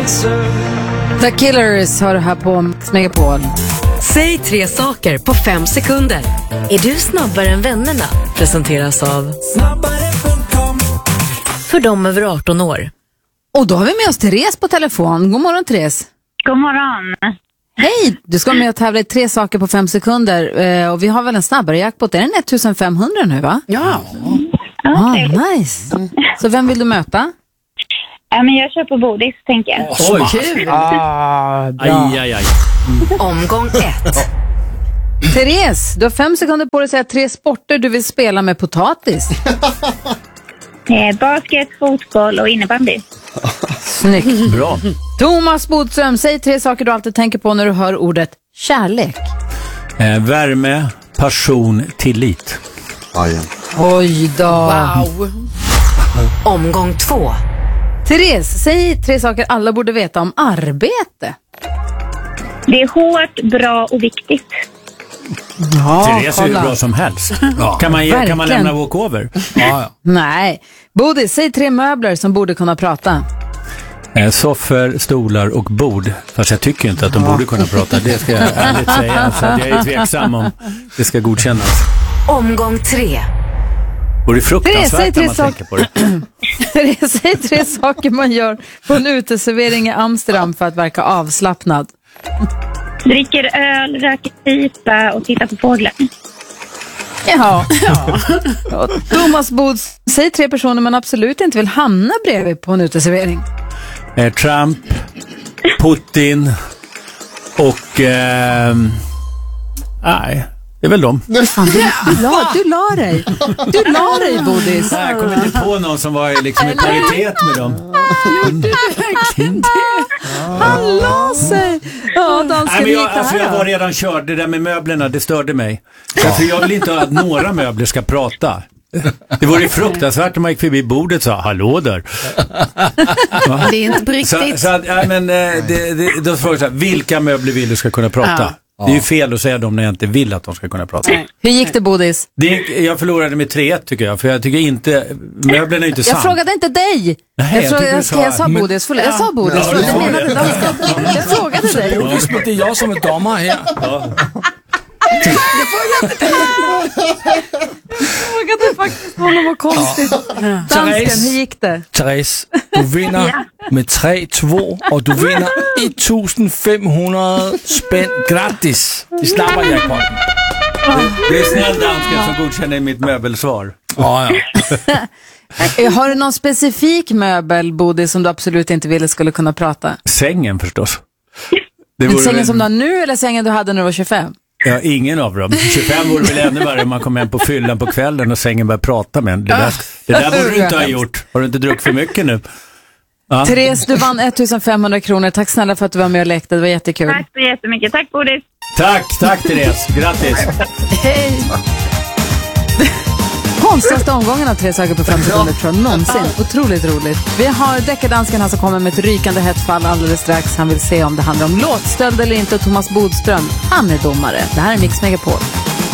The Killers har det här på Mix Megapol. Säg 3 saker på 5 sekunder. Är du snabbare än vännerna? Presenteras av Snabbare.com. För dem över 18 år. Och då har vi med oss Therese på telefon. God morgon, Therese. God morgon. Hej, du ska med och tävla i 3 saker på 5 sekunder. Och vi har väl en snabbare jackpot. Är den 1500 nu, va? Ja. Nice. Så vem vill du möta? Ja, men jag kör på Bodis, tänker jag. Oj, kul. Aj. Omgång 1. Therese, du har 5 sekunder på dig att säga 3 sporter du vill spela med potatis. Basket, fotboll och innebandy. Snyggt. Bra. Thomas Bodström, säg 3 saker du alltid tänker på när du hör ordet kärlek. Värme, passion, tillit. Oj då. Wow. Omgång 2. Therese, säg 3 saker alla borde veta om arbete. Det är hårt, bra och viktigt. Ja, Therese är ju bra som helst. Kan man lämna walkover? Ja. Nej. Bodis, säg 3 möbler som borde kunna prata. Soffor, stolar och bord. Fast jag tycker inte att de borde kunna prata. Det ska jag ärligt säga. Så jag är tveksam om det ska godkännas. Omgång 3. Och det är fruktansvärt när man tänker på det. Therese, säg 3 saker man gör på en uteservering i Amsterdam för att verka avslappnad. Dricker öl, röker pipa och tittar på fåglar. Ja. Thomas Bods, säg 3 personer man absolut inte vill hamna bredvid på en uteservering. Trump, Putin och... nej, det är väl de. Fan, du la dig. Du la dig, Bodis. Nej, jag kom inte på någon som var liksom i paritet med dem. Gjorde du verkligen det? Han la sig. Ja, dansken gick det här. Jag var redan körd. Det där med möblerna, det störde mig. Därför jag vill inte att några möbler ska prata. Det vore fruktansvärt när man gick förbi bordet och sa, hallå där. Det är inte på riktigt. Då frågar jag så här, vilka möbler vill du ska kunna prata? Ja. Det är ju fel att säga dem när jag inte vill att de ska kunna prata. Hur gick det, Bodis? Jag förlorade med 3 tycker jag. För jag tycker inte, möblerna är inte sant. Jag frågade inte dig. Nej, jag sa Bodis. Jag sa Bodis. Jag frågade dig. Bodis, men det är jag som är domare här. Ja. Jag frågade faktiskt honom vad konstigt. Dansken, hur gick det? Therese, du vinner med 3-2 och du vinner 1500 spänn gratis. Vi snappar jackpotten. Det är snäll dansken som godkänner mitt möbelsvar. Ja. Har du någon specifik möbel, Bodis, som du absolut inte ville skulle kunna prata? Sängen förstås. Sängen som du har nu eller sängen du hade när du var 25? Ja, ingen av dem. 25 vore väl ännu värre om man kom hem på fyllan på kvällen och sängen började prata med en. Det där borde du inte ha gjort. Har du inte druckit för mycket nu? Ja. Therese, du vann 1500 kronor. Tack snälla för att du var med och lekte. Det var jättekul. Tack så jättemycket. Tack, Bodis. Tack Therese. Grattis. Hej. Konstigaste omgången av 3 saker på 5 sekunder tror jag någonsin. Otroligt roligt. Vi har deckardansken här som kommer med ett rykande hett fall alldeles strax. Han vill se om det handlar om låtstöld eller inte. Thomas Bodström, han är domare. Det här är Mix Megapol.